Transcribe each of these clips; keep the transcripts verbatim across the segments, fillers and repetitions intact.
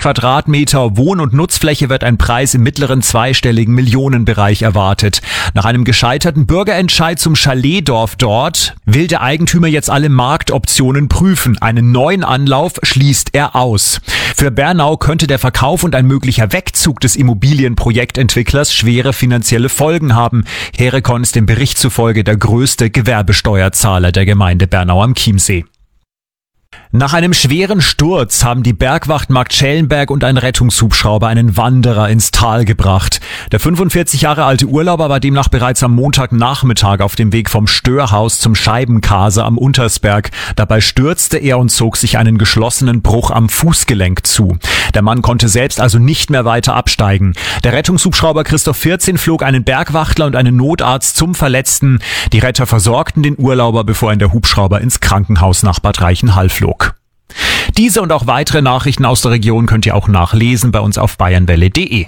Quadratmeter Wohn- und Nutzfläche wird ein Preis im mittleren zweistelligen Millionenbereich erwartet. Nach einem gescheiterten Bürgerentscheid zum Chaletdorf dort will der Eigentümer jetzt alle Marktoptionen prüfen. Einen neuen Anlauf schließt er aus. Für Bernau könnte der Verkauf und ein möglicher Wegzug des Immobilienprojektentwicklers schwere finanzielle Folgen haben. Herekon ist dem Bericht zufolge der größte Gewerbesteuerzahler der Gemeinde Bernau am Chiemsee. Nach einem schweren Sturz haben die Bergwacht Marktschellenberg und ein Rettungshubschrauber einen Wanderer ins Tal gebracht. Der fünfundvierzig Jahre alte Urlauber war demnach bereits am Montagnachmittag auf dem Weg vom Störhaus zum Scheibenkase am Untersberg. Dabei stürzte er und zog sich einen geschlossenen Bruch am Fußgelenk zu. Der Mann konnte selbst also nicht mehr weiter absteigen. Der Rettungshubschrauber Christoph vierzehn flog einen Bergwachtler und einen Notarzt zum Verletzten. Die Retter versorgten den Urlauber, bevor ihn der Hubschrauber ins Krankenhaus nach Bad Reichenhall flog. Diese und auch weitere Nachrichten aus der Region könnt ihr auch nachlesen bei uns auf bayernwelle punkt de.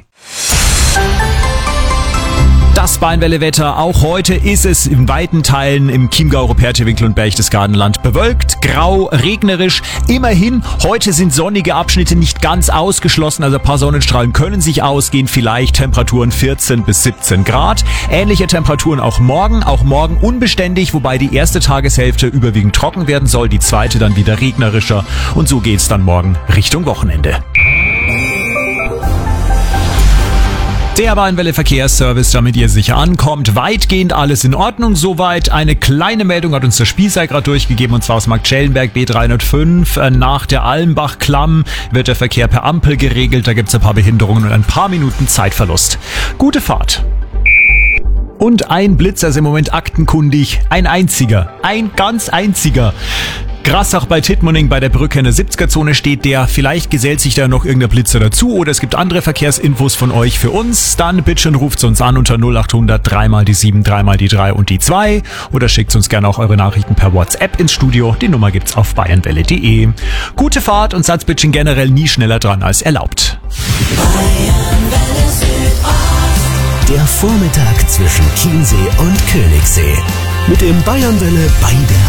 Das Bayernwelle-Wetter. Auch heute ist es in weiten Teilen im Chiemgau, Rupertiwinkel und Berchtesgadenland bewölkt, grau, regnerisch. Immerhin, heute sind sonnige Abschnitte nicht ganz ausgeschlossen, also ein paar Sonnenstrahlen können sich ausgehen, vielleicht Temperaturen vierzehn bis siebzehn Grad. Ähnliche Temperaturen auch morgen, auch morgen unbeständig, wobei die erste Tageshälfte überwiegend trocken werden soll, die zweite dann wieder regnerischer und so geht's dann morgen Richtung Wochenende. Der Bayernwelle Verkehrsservice, damit ihr sicher ankommt. Weitgehend alles in Ordnung soweit. Eine kleine Meldung hat uns der Spießer gerade durchgegeben, und zwar aus Marktschellenberg B dreihundertfünf. Nach der Almbach-Klamm wird der Verkehr per Ampel geregelt. Da gibt's ein paar Behinderungen und ein paar Minuten Zeitverlust. Gute Fahrt. Und ein Blitzer ist im Moment aktenkundig. Ein einziger. Ein ganz einziger. Grassach bei Tittmoning bei der Brücke in der siebziger-Zone steht der. Vielleicht gesellt sich da noch irgendein Blitzer dazu oder es gibt andere Verkehrsinfos von euch für uns. Dann bitte schon ruft uns an unter null acht hundert drei mal die sieben, drei mal die drei und die zwei oder schickt uns gerne auch eure Nachrichten per WhatsApp ins Studio. Die Nummer gibt's auf bayernwelle punkt de. Gute Fahrt und seid bitte generell nie schneller dran als erlaubt. Der Vormittag zwischen Chiemsee und Königssee. Mit dem Bayernwelle bei der